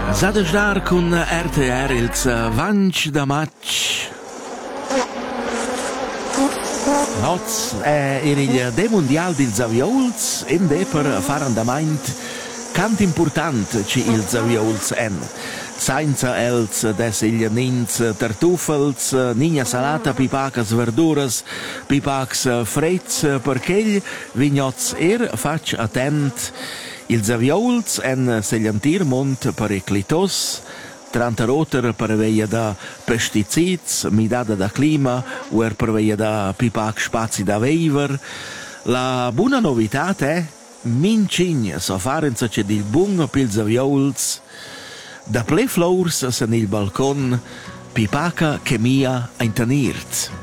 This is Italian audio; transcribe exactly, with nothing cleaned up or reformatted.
Zadesdar con R T R ils vanch da match. Noz è il de mondial dils aviols in de per far andamaint cant important ci ils aviols en. Sainza els des il nins tartufels, nina salata, pipacas verduras, pipacs freds, perchegl vignots er fac attent. Ils aviols en segliantir mont periclitos, tranta roter per veia da pesticids, midada da clima, uer per veia da pipac spazi da veiver. La buona novitat è mincin so farenza c'è dil bun pils aviols. Da ple flours sen il balcon, pipaca che mia intanirt.